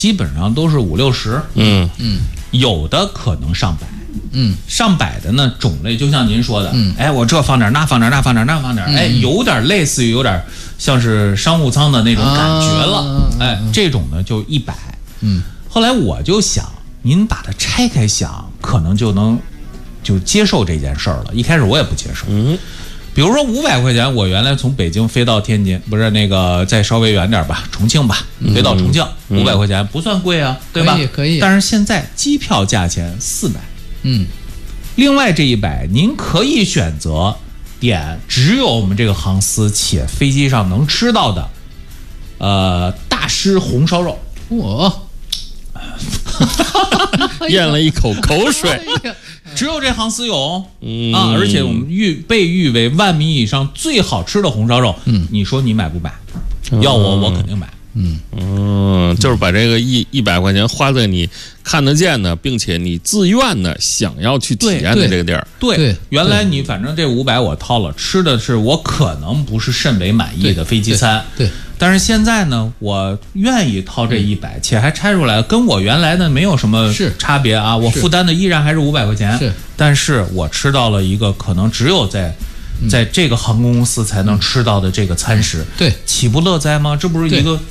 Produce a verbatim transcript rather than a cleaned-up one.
基本上都是五六十， 嗯嗯， 有的可能上百。 嗯， 上百的呢种类，就像您说的， 嗯， 哎，我这放点，那放点，那放点，那放点， 嗯、 哎，有点类似于有点像是商务舱的那种感觉了， 啊、 哎，这种呢就一百。 嗯， 后来我就想，您把它拆开想，可能就能就接受这件事儿了。一开始我也不接受， 嗯， 比如说五百块钱，我原来从北京飞到天津，不是那个再稍微远点吧，重庆吧，飞到重庆五百、嗯、块钱不算贵啊，对吧？ 可以可以。 但是现在机票价钱四百。 嗯， 另外这一百，您可以选择点只有我们这个航司且飞机上能吃到的，呃，大师红烧肉。 我咽了一口口水， 只有这航司有、 嗯、 啊！而且我们誉被誉为万米以上最好吃的红烧肉。嗯，你说你买不买？嗯、要我，我肯定买。 嗯嗯，就是把这个一一百块钱花在你看得见的，并且你自愿的想要去体验的这个地儿。 对，对对原来你反正这五百我掏了，吃的是我可能不是甚为满意的飞机餐。 对，对对但是现在呢，我愿意掏这一百、嗯，且还拆出来，跟我原来的没有什么差别啊。我负担的依然还是五百块钱， 是， 但是我吃到了一个可能只有在。在这个航空公司才能吃到的这个餐食， 对， 岂不乐哉吗？这不是一个